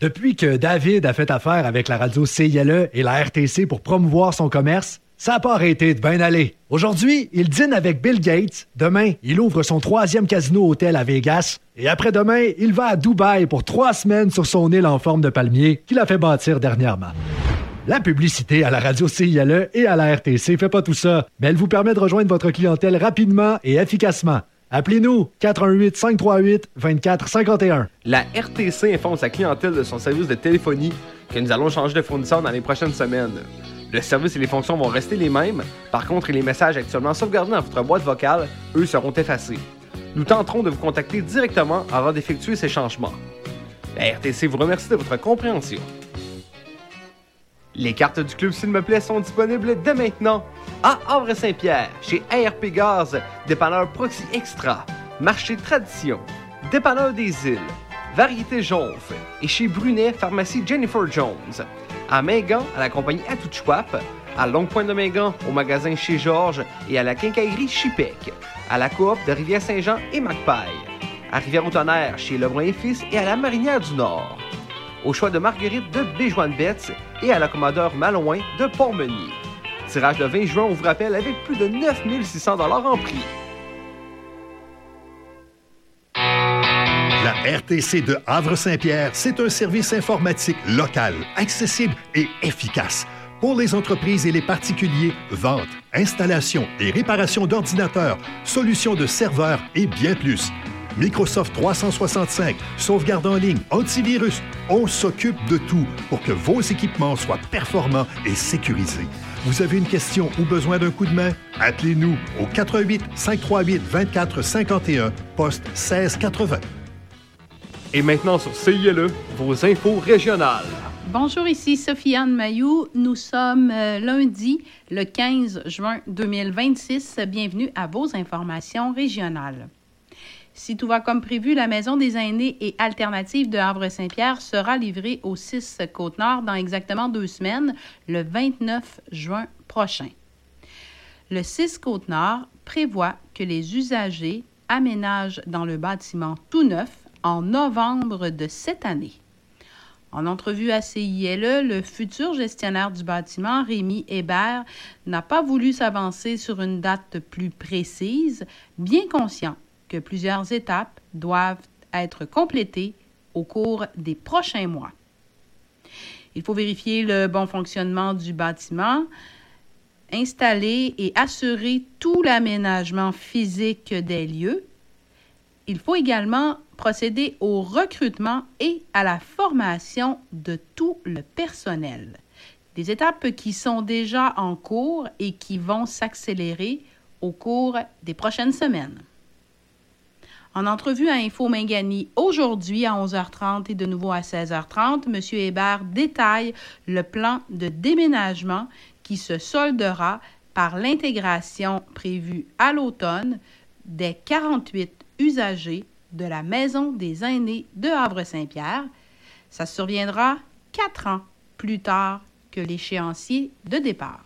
Depuis que David a fait affaire avec la radio CILE et la RTC pour promouvoir son commerce, ça n'a pas arrêté de bien aller. Aujourd'hui, il dîne avec Bill Gates. Demain, il ouvre son 3e casino-hôtel à Vegas. Et après-demain, il va à Dubaï pour 3 semaines sur son île en forme de palmier qu'il a fait bâtir dernièrement. La publicité à la radio CILE et à la RTC fait pas tout ça, mais elle vous permet de rejoindre votre clientèle rapidement et efficacement. Appelez-nous 418-538-2451. La RTC informe sa clientèle de son service de téléphonie que nous allons changer de fournisseur dans les prochaines semaines. Le service et les fonctions vont rester les mêmes. Par contre, les messages actuellement sauvegardés dans votre boîte vocale, eux, seront effacés. Nous tenterons de vous contacter directement avant d'effectuer ces changements. La RTC vous remercie de votre compréhension. Les cartes du club S'il me plaît sont disponibles dès maintenant à Havre-Saint-Pierre, chez ARP Gaz, dépanneur Proxy Extra, Marché Tradition, dépanneur des Îles, Variété Jonf et chez Brunet, pharmacie Jennifer Jones. À Mingan, à la compagnie Atouchouap, à Longue-Pointe-de-Mingan, au magasin chez Georges et à la quincaillerie Chipec, à la coop de Rivière-Saint-Jean et Macpaille, à Rivière-au-Tonnerre, chez Lebrun et Fils et à la Marinière du Nord, au choix de Marguerite de Béjoine-Betts et à l'accommodeur Malouin de Port-Meunier. Tirage le 20 juin, on vous rappelle, avec plus de 9 600 $ en prix. La RTC de Havre-Saint-Pierre, c'est un service informatique local, accessible et efficace. Pour les entreprises et les particuliers, vente, installation et réparation d'ordinateurs, solutions de serveurs et bien plus. Microsoft 365, sauvegarde en ligne, antivirus, on s'occupe de tout pour que vos équipements soient performants et sécurisés. Vous avez une question ou besoin d'un coup de main? Appelez-nous au 418-538-2451, poste 1680. Et maintenant sur CILE, vos infos régionales. Bonjour, ici Sophie-Anne Mailloux. Nous sommes lundi, le 15 juin 2026. Bienvenue à vos informations régionales. Si tout va comme prévu, la Maison des aînés et alternative de Havre-Saint-Pierre sera livrée au 6 Côte-Nord dans exactement 2 semaines, le 29 juin prochain. Le 6 Côte-Nord prévoit que les usagers aménagent dans le bâtiment tout neuf en novembre de cette année. En entrevue à CILE, le futur gestionnaire du bâtiment, Rémi Hébert, n'a pas voulu s'avancer sur une date plus précise, bien conscient que plusieurs étapes doivent être complétées au cours des prochains mois. Il faut vérifier le bon fonctionnement du bâtiment, installer et assurer tout l'aménagement physique des lieux. Il faut également procéder au recrutement et à la formation de tout le personnel. Des étapes qui sont déjà en cours et qui vont s'accélérer au cours des prochaines semaines. En entrevue à Info Mingani aujourd'hui à 11h30 et de nouveau à 16h30, M. Hébert détaille le plan de déménagement qui se soldera par l'intégration prévue à l'automne des 48 usagers de la Maison des aînés de Havre-Saint-Pierre. Ça surviendra 4 ans plus tard que l'échéancier de départ.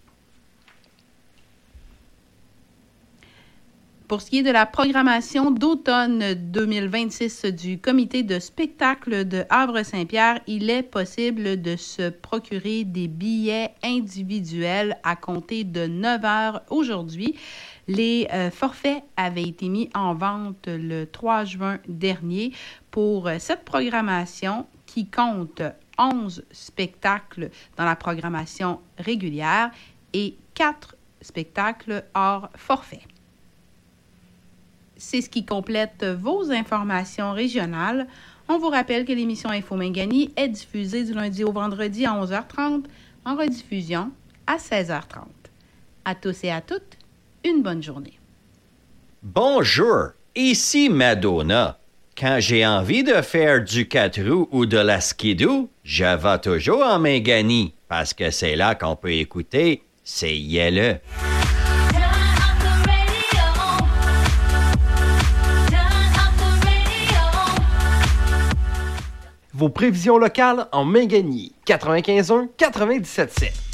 Pour ce qui est de la programmation d'automne 2026 du comité de spectacle de Havre-Saint-Pierre, il est possible de se procurer des billets individuels à compter de 9 heures aujourd'hui. Les forfaits avaient été mis en vente le 3 juin dernier pour cette programmation qui compte 11 spectacles dans la programmation régulière et 4 spectacles hors forfait. C'est ce qui complète vos informations régionales. On vous rappelle que l'émission Info Mingani est diffusée du lundi au vendredi à 11h30, en rediffusion à 16h30. À tous et à toutes, une bonne journée. Bonjour, ici Madonna. Quand j'ai envie de faire du 4 roues ou de la skidoo, je vais toujours en Mingani, parce que c'est là qu'on peut écouter CILE. Vos prévisions locales en Mingani, 95.1, 97.7.